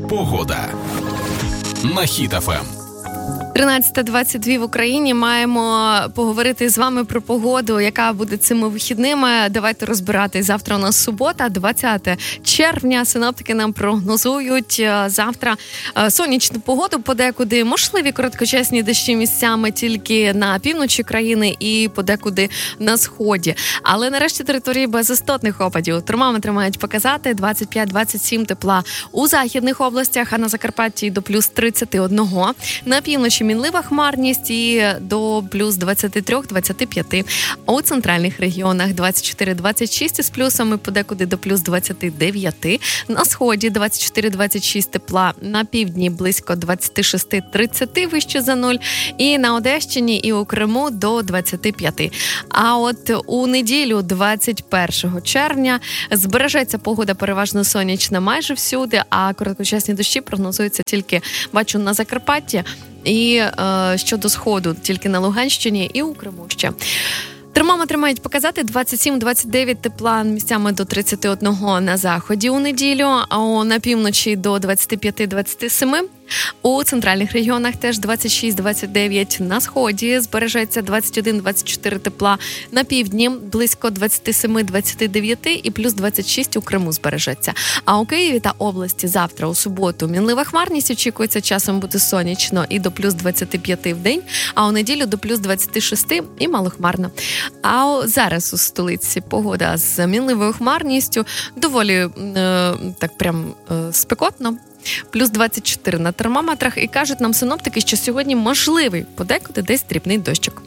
Погода на Хіт ФМ. 13:22 в Україні. Маємо поговорити з вами про погоду, яка буде цими вихідними. Давайте розбирати. Завтра у нас субота, 20 червня. Синоптики нам прогнозують завтра сонячну погоду подекуди. Можливі короткочасні дощі місцями тільки на півночі країни і подекуди на сході. Але нарешті території без істотних опадів. Термометри мають показати 25-27 тепла у західних областях, а на Закарпатті до плюс 31. На півночі мінлива хмарність і до плюс 23-25. У центральних регіонах 24-26 з плюсами, подекуди до плюс 29. На сході 24-26 тепла, на півдні близько 26-30 вище за нуль. І на Одещині і у Криму до 25. А от у неділю 21 червня збережеться погода переважно сонячна майже всюди, а короткочасні дощі прогнозуються тільки, бачу, на Закарпатті. І щодо сходу, тільки на Луганщині і у Криму ще. Термометри мають показати 27-29 тепла, місцями до 31 на заході у неділю, а на півночі до 25-27. У центральних регіонах теж 26-29, на сході збережеться 21-24 тепла, на півдні близько 27-29 і плюс 26 у Криму збережеться. А у Києві та області завтра у суботу мінлива хмарність очікується, часом буде сонячно і до плюс 25 в день, а у неділю до плюс 26 і малохмарно. А зараз у столиці погода з мінливою хмарністю, доволі так прям спекотно. Плюс 24 на термометрах, і кажуть нам синоптики, що сьогодні можливий подекуди десь дрібний дощик.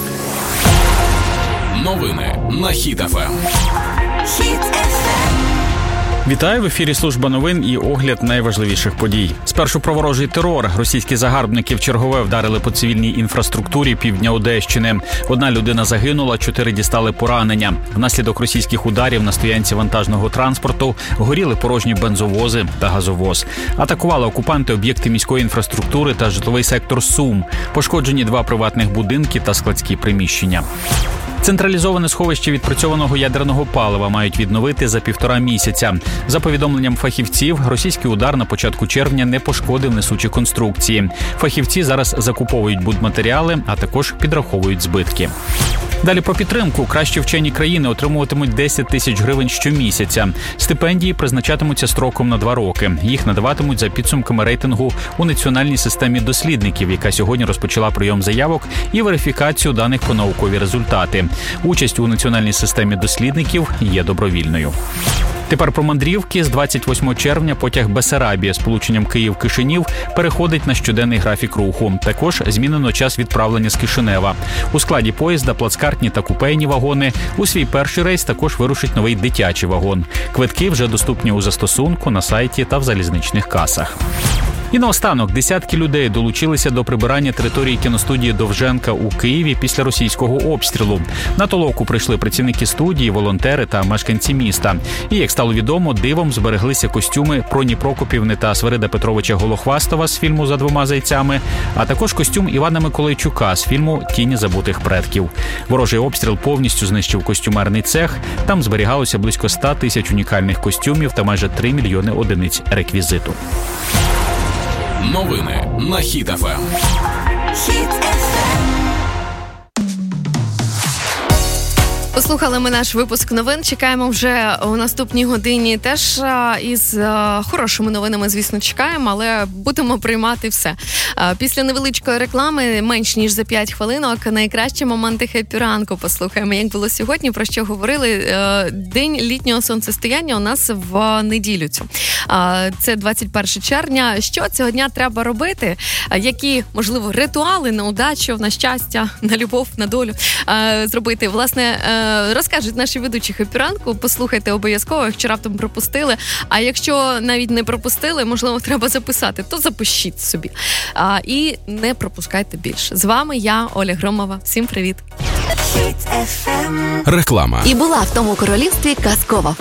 Новини на Хіт ФМ. Вітаю, в ефірі служба новин і огляд найважливіших подій. Спершу про ворожий терор. Російські загарбники вчергове вдарили по цивільній інфраструктурі півдня Одещини. 1 людина загинула, 4 дістали поранення. Внаслідок російських ударів на стоянці вантажного транспорту горіли порожні бензовози та газовоз. Атакували окупанти об'єкти міської інфраструктури та житловий сектор Сум. Пошкоджені 2 приватних будинки та складські приміщення. Централізоване сховище відпрацьованого ядерного палива мають відновити за 1,5 місяця. За повідомленням фахівців, російський удар на початку червня не пошкодив несучі конструкції. Фахівці зараз закуповують будматеріали, а також підраховують збитки. Далі про підтримку. Кращі вчені країни отримуватимуть 10 тисяч гривень щомісяця. Стипендії призначатимуться строком на 2 роки. Їх надаватимуть за підсумками рейтингу у національній системі дослідників, яка сьогодні розпочала прийом заявок і верифікацію даних про наукові результати. Участь у національній системі дослідників є добровільною. Тепер про мандрівки. З 28 червня потяг Бессарабія з полученням Київ-Кишинів переходить на щоденний графік руху. Також змінено час відправлення з Кишинева. У складі поїзда плацкартні та купейні вагони. У свій перший рейс також вирушить новий дитячий вагон. Квитки вже доступні у застосунку, на сайті та в залізничних касах. І наостанок, десятки людей долучилися до прибирання території кіностудії Довженка у Києві після російського обстрілу. На толоку прийшли працівники студії, волонтери та мешканці міста. І, як стало відомо, дивом збереглися костюми Проні Прокопівни та Свирида Петровича Голохвастова з фільму «За двома зайцями», а також костюм Івана Миколайчука з фільму «Тіні забутих предків». Ворожий обстріл повністю знищив костюмерний цех. Там зберігалося близько 100 тисяч унікальних костюмів та майже 3 мільйони одиниць реквізиту. Новини на Хіт ФМ. Послухали ми наш випуск новин. Чекаємо вже у наступній годині. Теж із хорошими новинами, звісно, чекаємо, але будемо приймати все. Після невеличкої реклами, менш ніж за 5 хвилинок, найкращі моменти хеппі ранку послухаємо, як було сьогодні, про що говорили. День літнього сонцестояння у нас в неділю цю. Це 21 червня. Що цього дня треба робити? Які, можливо, ритуали на удачу, на щастя, на любов, на долю зробити? Власне, розкажуть наші ведучі хеппі ранку. Послухайте обов'язково, якщо раптом пропустили. А якщо навіть не пропустили, можливо, треба записати, то запишіть собі. І не пропускайте більше. З вами я, Оля Громова. Всім привіт. Реклама. І була в тому королівстві казкова